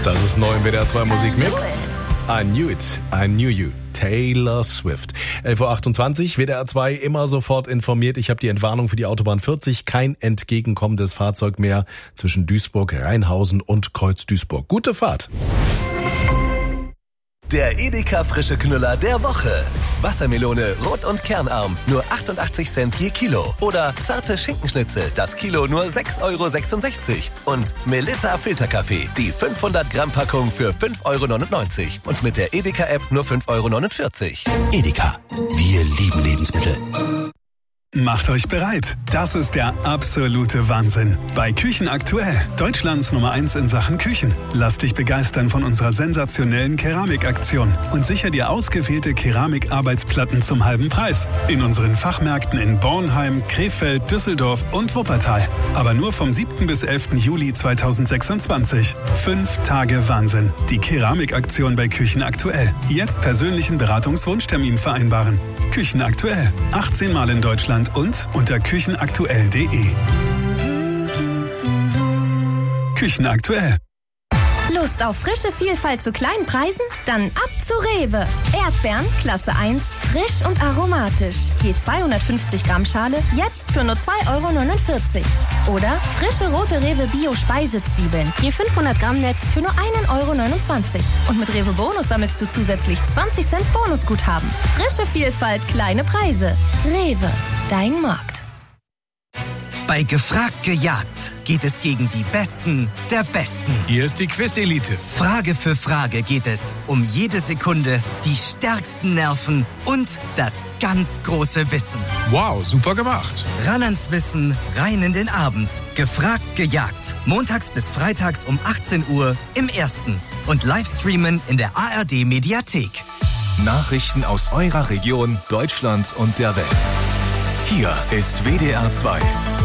Das ist neu im WDR 2 Musikmix. I knew it, I knew you. Taylor Swift. 11.28 Uhr, WDR 2 immer sofort informiert. Ich habe die Entwarnung für die Autobahn 40. Kein entgegenkommendes Fahrzeug mehr zwischen Duisburg, Rheinhausen und Kreuz-Duisburg. Gute Fahrt. Der Edeka frische Knüller der Woche. Wassermelone rot und kernarm, nur 88 Cent je Kilo. Oder zarte Schinkenschnitzel, das Kilo nur 6,66 €. Und Melitta Filterkaffee, die 500 Gramm Packung für 5,99 €. Und mit der Edeka-App nur 5,49 €. Edeka, wir lieben Lebensmittel. Macht euch bereit. Das ist der absolute Wahnsinn. Bei Küchen aktuell. Deutschlands Nummer 1 in Sachen Küchen. Lass dich begeistern von unserer sensationellen Keramikaktion und sicher dir ausgewählte Keramikarbeitsplatten zum halben Preis. In unseren Fachmärkten in Bornheim, Krefeld, Düsseldorf und Wuppertal. Aber nur vom 7. bis 11. Juli 2026. 5 Tage Wahnsinn. Die Keramikaktion bei Küchen aktuell. Jetzt persönlichen Beratungswunschtermin vereinbaren. Küchen aktuell. 18 Mal in Deutschland und unter küchenaktuell.de. Küchen aktuell. Lust auf frische Vielfalt zu kleinen Preisen? Dann ab zu Rewe. Erdbeeren, Klasse 1, frisch und aromatisch. Je 250 Gramm Schale, jetzt für nur 2,49 €. Oder frische rote Rewe Bio-Speisezwiebeln. Je 500 Gramm Netz für nur 1,29 €. Und mit Rewe Bonus sammelst du zusätzlich 20 Cent Bonusguthaben. Frische Vielfalt, kleine Preise. Rewe, dein Markt. Bei Gefragt gejagt geht es gegen die Besten der Besten. Hier ist die Quiz-Elite. Frage für Frage geht es um jede Sekunde, die stärksten Nerven und das ganz große Wissen. Wow, super gemacht. Ran ans Wissen, rein in den Abend. Gefragt gejagt. Montags bis freitags um 18 Uhr im Ersten. Und Livestreamen in der ARD-Mediathek. Nachrichten aus eurer Region, Deutschland und der Welt. Hier ist WDR 2.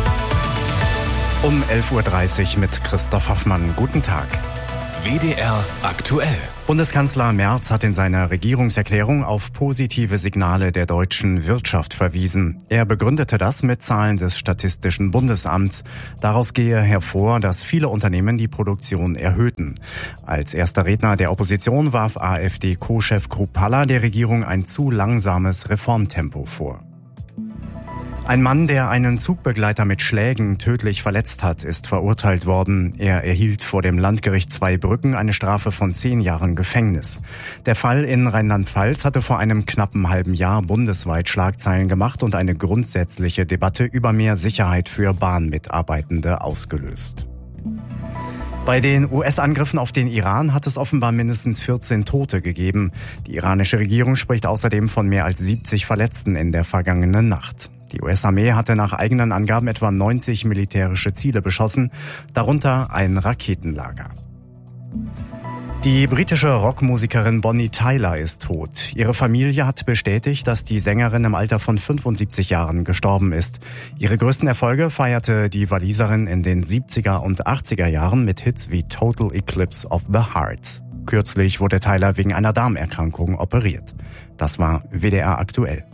Um 11.30 Uhr mit Christoph Hoffmann. Guten Tag. WDR aktuell. Bundeskanzler Merz hat in seiner Regierungserklärung auf positive Signale der deutschen Wirtschaft verwiesen. Er begründete das mit Zahlen des Statistischen Bundesamts. Daraus gehe hervor, dass viele Unternehmen die Produktion erhöhten. Als erster Redner der Opposition warf AfD-Co-Chef Kruppalla der Regierung ein zu langsames Reformtempo vor. Ein Mann, der einen Zugbegleiter mit Schlägen tödlich verletzt hat, ist verurteilt worden. Er erhielt vor dem Landgericht Zweibrücken eine Strafe von 10 Jahren Gefängnis. Der Fall in Rheinland-Pfalz hatte vor einem knappen halben Jahr bundesweit Schlagzeilen gemacht und eine grundsätzliche Debatte über mehr Sicherheit für Bahnmitarbeitende ausgelöst. Bei den US-Angriffen auf den Iran hat es offenbar mindestens 14 Tote gegeben. Die iranische Regierung spricht außerdem von mehr als 70 Verletzten in der vergangenen Nacht. Die US-Armee hatte nach eigenen Angaben etwa 90 militärische Ziele beschossen, darunter ein Raketenlager. Die britische Rockmusikerin Bonnie Tyler ist tot. Ihre Familie hat bestätigt, dass die Sängerin im Alter von 75 Jahren gestorben ist. Ihre größten Erfolge feierte die Waliserin in den 70er und 80er Jahren mit Hits wie Total Eclipse of the Heart. Kürzlich wurde Tyler wegen einer Darmerkrankung operiert. Das war WDR aktuell.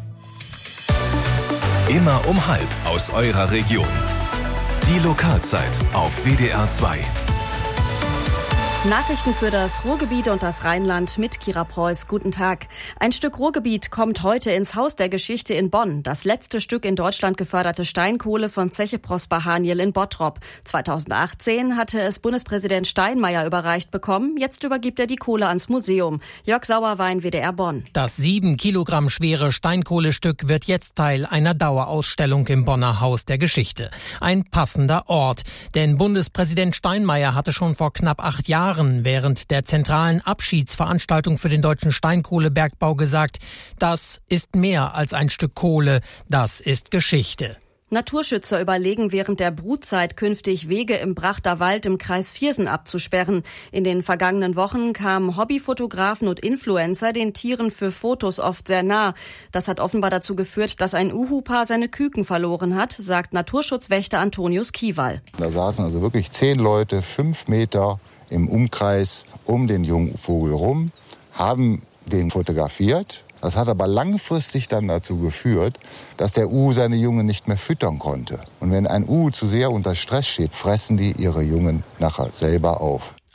Immer um 12:30 aus eurer Region. Die Lokalzeit auf WDR 2. Nachrichten für das Ruhrgebiet und das Rheinland mit Kira Preuß. Guten Tag. Ein Stück Ruhrgebiet kommt heute ins Haus der Geschichte in Bonn. Das letzte Stück in Deutschland geförderte Steinkohle von Zeche Prosper Haniel in Bottrop. 2018 hatte es Bundespräsident Steinmeier überreicht bekommen. Jetzt übergibt er die Kohle ans Museum. Jörg Sauerwein, WDR Bonn. Das 7 Kilogramm schwere Steinkohlestück wird jetzt Teil einer Dauerausstellung im Bonner Haus der Geschichte. Ein passender Ort. Denn Bundespräsident Steinmeier hatte schon vor knapp 8 Jahren während der zentralen Abschiedsveranstaltung für den deutschen Steinkohlebergbau gesagt, das ist mehr als ein Stück Kohle, das ist Geschichte. Naturschützer überlegen während der Brutzeit künftig Wege im Brachter Wald im Kreis Viersen abzusperren. In den vergangenen Wochen kamen Hobbyfotografen und Influencer den Tieren für Fotos oft sehr nah. Das hat offenbar dazu geführt, dass ein Uhu-Paar seine Küken verloren hat, sagt Naturschutzwächter Antonius Kiewal. Da saßen also wirklich 10 Leute, 5 Meter im Umkreis um den Jungvogel rum, haben den fotografiert. Das hat aber langfristig dann dazu geführt, dass der Uhu seine Jungen nicht mehr füttern konnte. Und wenn ein Uhu zu sehr unter Stress steht, fressen die ihre Jungen nachher selber auf.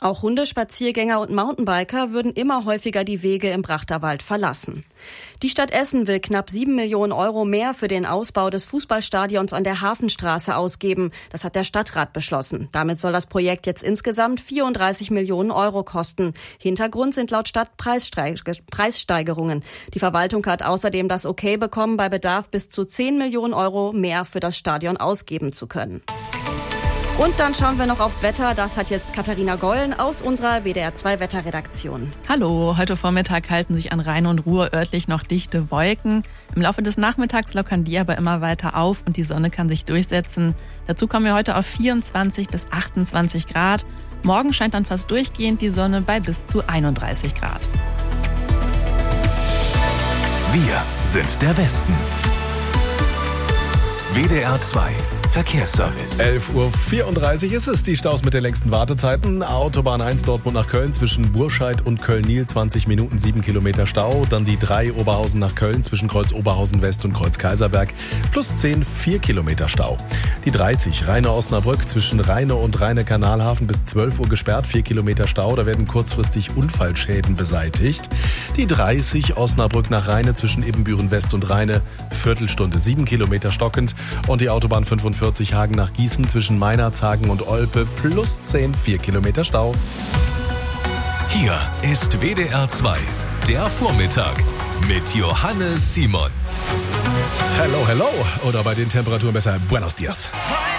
Auch Hundespaziergänger und Mountainbiker würden immer häufiger die Wege im Brachterwald verlassen. Die Stadt Essen will knapp 7 Millionen Euro mehr für den Ausbau des Fußballstadions an der Hafenstraße ausgeben. Das hat der Stadtrat beschlossen. Damit soll das Projekt jetzt insgesamt 34 Millionen Euro kosten. Hintergrund sind laut Stadt Preissteigerungen. Die Verwaltung hat außerdem das Okay bekommen, bei Bedarf bis zu 10 Millionen Euro mehr für das Stadion ausgeben zu können. Und dann schauen wir noch aufs Wetter. Das hat jetzt Katharina Gollen aus unserer WDR 2 Wetterredaktion. Hallo, heute Vormittag halten sich an Rhein und Ruhr örtlich noch dichte Wolken. Im Laufe des Nachmittags lockern die aber immer weiter auf und die Sonne kann sich durchsetzen. Dazu kommen wir heute auf 24 bis 28 Grad. Morgen scheint dann fast durchgehend die Sonne bei bis zu 31 Grad. Wir sind der Westen. WDR 2 Verkehrsservice. 11:34 Uhr ist es. Die Staus mit den längsten Wartezeiten. Autobahn 1 Dortmund nach Köln zwischen Burscheid und Köln-Niel 20 Minuten 7 Kilometer Stau. Dann die 3 Oberhausen nach Köln zwischen Kreuz Oberhausen West und Kreuz Kaiserberg plus 10 4 Kilometer Stau. Die 30 Rheine-Osnabrück zwischen Rheine und Rheine-Kanalhafen bis 12 Uhr gesperrt, 4 Kilometer Stau. Da werden kurzfristig Unfallschäden beseitigt. Die 30 Osnabrück nach Rheine zwischen Ibbenbüren West und Rheine, Viertelstunde 7 Kilometer stockend. Und die Autobahn 45 Hagen nach Gießen zwischen Meinerzhagen und Olpe plus 10 4 Kilometer Stau. Hier ist WDR 2, der Vormittag mit Johannes Simon. Hello, hello. Oder bei den Temperaturen besser Buenos Dias.